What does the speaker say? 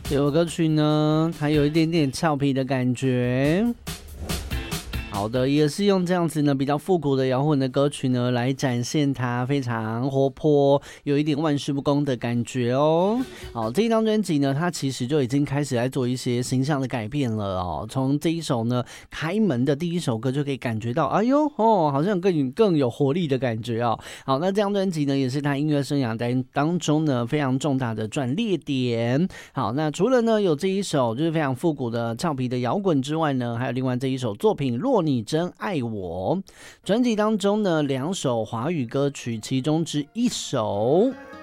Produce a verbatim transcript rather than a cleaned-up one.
这首歌曲呢，还有一点点俏皮的感觉。好的，也是用这样子呢比较复古的摇滚的歌曲呢，来展现它非常活泼，有一点万事不公的感觉哦。好，这一张专辑呢，它其实就已经开始在做一些形象的改变了哦。从这一首呢开门的第一首歌就可以感觉到，哎呦哦，好像更更有活力的感觉哦。好，那这张专辑呢，也是他音乐生涯当当中呢非常重大的转捩点。好，那除了呢有这一首就是非常复古的俏皮的摇滚之外呢，还有另外这一首作品《若你真爱我》专辑当中呢两首华语歌曲，其中之一首